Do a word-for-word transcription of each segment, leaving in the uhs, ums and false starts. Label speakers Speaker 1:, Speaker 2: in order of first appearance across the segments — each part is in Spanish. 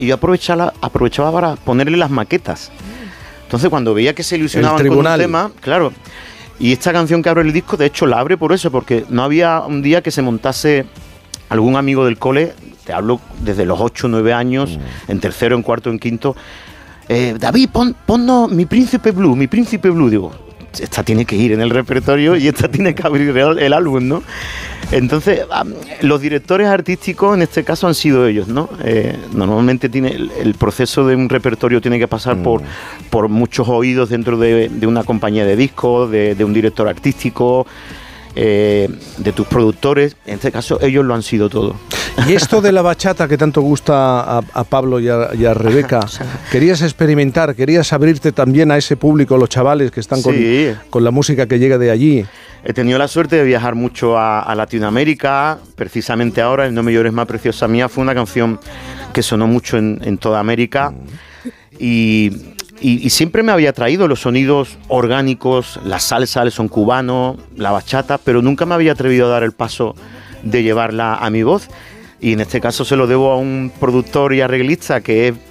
Speaker 1: y yo aprovechaba, aprovechaba para ponerle las maquetas. Entonces cuando veía que se ilusionaban con un tema, claro, y esta canción que abre el disco, de hecho la abre por eso, porque no había un día que se montase algún amigo del cole, te hablo desde los ocho o nueve años, mm. en tercero, en cuarto, en quinto, eh, David, pon, ponnos Mi Príncipe Blue, Mi Príncipe Blue, digo, esta tiene que ir en el repertorio y esta tiene que abrir el, el álbum, ¿no? Entonces, um, los directores artísticos en este caso han sido ellos, ¿no? Eh, normalmente tiene el, el proceso de un repertorio tiene que pasar mm. por, por muchos oídos dentro de, de una compañía de discos, de, de un director artístico, eh, de tus productores. En este caso, ellos lo han sido todo.
Speaker 2: Y esto de la bachata que tanto gusta a, a Pablo y a, y a Rebeca, ¿querías experimentar? ¿Querías abrirte también a ese público, los chavales que están con, sí. con la música que llega de allí?
Speaker 1: He tenido la suerte de viajar mucho a, a Latinoamérica. Precisamente ahora, El No Me Llores Más Preciosa Mía fue una canción que sonó mucho en, en toda América. Mm. Y, y, y siempre me había traído los sonidos orgánicos, la salsa, el son cubano, la bachata, pero nunca me había atrevido a dar el paso de llevarla a mi voz. Y en este caso se lo debo a un productor y arreglista que es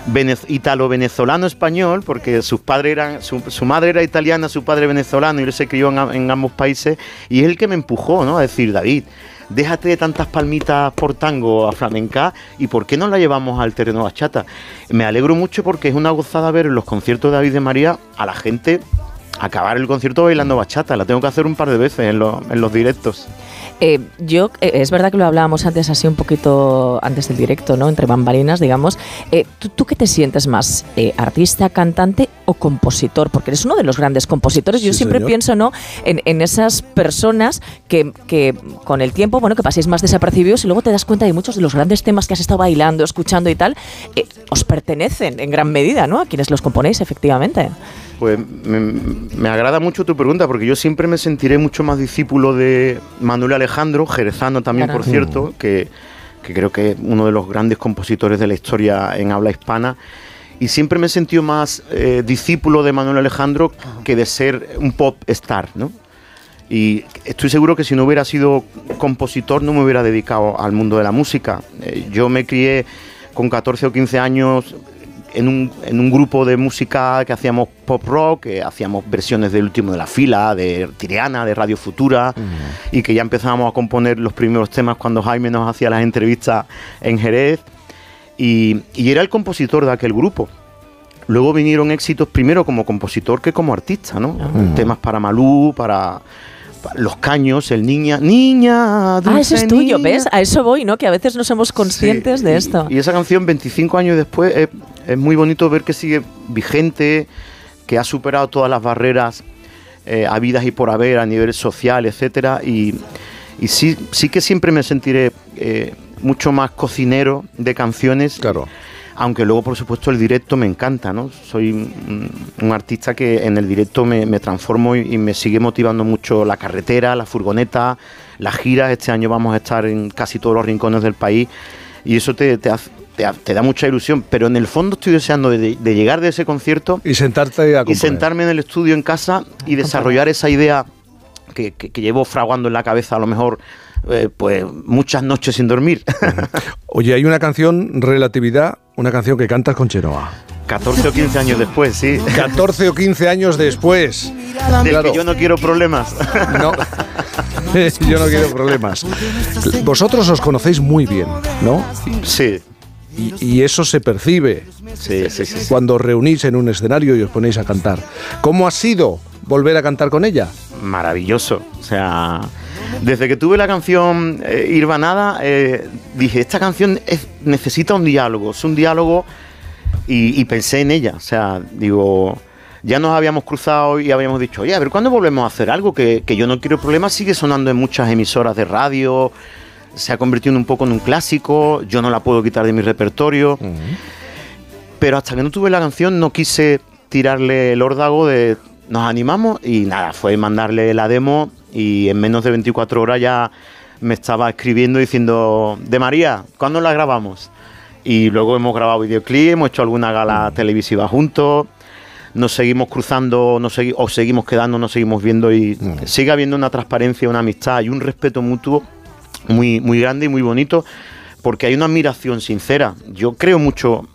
Speaker 1: italo-venezolano-español, porque sus padres eran, su, su madre era italiana, su padre venezolano, y él se crió en, en ambos países, y es el que me empujó, ¿no?, a decir, David, déjate de tantas palmitas por tango a flamenca, y ¿por qué no la llevamos al terreno bachata? Me alegro mucho porque es una gozada ver en los conciertos de David de María a la gente acabar el concierto bailando bachata. La tengo que hacer un par de veces en, lo, en los directos.
Speaker 3: Eh, yo, eh, es verdad que lo hablábamos antes así un poquito antes del directo, ¿no? Entre bambalinas, digamos. Eh, ¿tú, ¿Tú qué te sientes más? Eh, ¿Artista, cantante o compositor? Porque eres uno de los grandes compositores. Yo sí, siempre señor. pienso, ¿no?, en, en esas personas que, que con el tiempo, bueno, que paséis más desapercibidos y luego te das cuenta de muchos de los grandes temas que has estado bailando, escuchando y tal, eh, os pertenecen en gran medida, ¿no?, a quienes los componéis, efectivamente.
Speaker 1: Pues me, me agrada mucho tu pregunta, porque yo siempre me sentiré mucho más discípulo de Manuel Alejandro, jerezano también, claro. por cierto, que, que creo que es uno de los grandes compositores de la historia en habla hispana, y siempre me he sentido más eh, discípulo de Manuel Alejandro que de ser un pop star, ¿no? Y estoy seguro que si no hubiera sido compositor no me hubiera dedicado al mundo de la música. Eh, yo me crié con catorce o quince años En un, en un grupo de música que hacíamos pop rock, que hacíamos versiones del Último de la Fila, de Triana, de Radio Futura, uh-huh. y que ya empezábamos a componer los primeros temas cuando Jaime nos hacía las entrevistas en Jerez, y, y era el compositor de aquel grupo. Luego vinieron éxitos primero como compositor que como artista, ¿no? Uh-huh. Temas para Malú, para... Los Caños, el Niña, Niña, dulce.
Speaker 3: Ah, eso es tuyo,
Speaker 1: niña.
Speaker 3: ¿Ves? A eso voy, ¿no? Que a veces no somos conscientes sí, de
Speaker 1: y,
Speaker 3: esto.
Speaker 1: Y esa canción, veinticinco años después, es, es muy bonito ver que sigue vigente, que ha superado todas las barreras eh, habidas y por haber a nivel social, etcétera. Y, y sí, sí que siempre me sentiré eh, mucho más cocinero de canciones.
Speaker 2: Claro.
Speaker 1: Aunque luego, por supuesto, el directo me encanta, ¿no? Soy un, un artista que en el directo me, me transformo y, y me sigue motivando mucho la carretera, la furgoneta, las giras. Este año vamos a estar en casi todos los rincones del país y eso te, te, te, te da mucha ilusión. Pero en el fondo estoy deseando de, de llegar de ese concierto
Speaker 2: y sentarte a componer.
Speaker 1: Y sentarme en el estudio en casa y desarrollar esa idea que, que, que llevo fraguando en la cabeza a lo mejor eh, pues muchas noches sin dormir.
Speaker 2: Oye, hay una canción, Relatividad, una canción que cantas con Chenoa.
Speaker 1: catorce o quince años después, sí.
Speaker 2: catorce o quince años después.
Speaker 1: Del claro. que yo no quiero problemas.
Speaker 2: No, yo no quiero problemas. Vosotros os conocéis muy bien, ¿no?
Speaker 1: Sí.
Speaker 2: Y, y eso se percibe
Speaker 1: sí, sí, sí, sí.
Speaker 2: cuando os reunís en un escenario y os ponéis a cantar. ¿Cómo ha sido volver a cantar con ella?
Speaker 1: Maravilloso. O sea, desde que tuve la canción eh, Irvanada, eh, dije, esta canción es, necesita un diálogo, es un diálogo y, y pensé en ella. O sea, digo, ya nos habíamos cruzado y habíamos dicho, oye, a ver, ¿cuándo volvemos a hacer algo? Que, que Yo No Quiero Problemas sigue sonando en muchas emisoras de radio, se ha convertido un poco en un clásico, yo no la puedo quitar de mi repertorio, uh-huh. pero hasta que no tuve la canción no quise tirarle el órdago de nos animamos y nada, fue mandarle la demo y en menos de veinticuatro horas ya me estaba escribiendo diciendo, de María, ¿cuándo la grabamos? Y luego hemos grabado videoclip, hemos hecho alguna gala uh-huh. televisiva juntos, nos seguimos cruzando, nos segui- o seguimos quedando, nos seguimos viendo y uh-huh. sigue habiendo una transparencia, una amistad y un respeto mutuo muy, muy grande y muy bonito, porque hay una admiración sincera. Yo creo mucho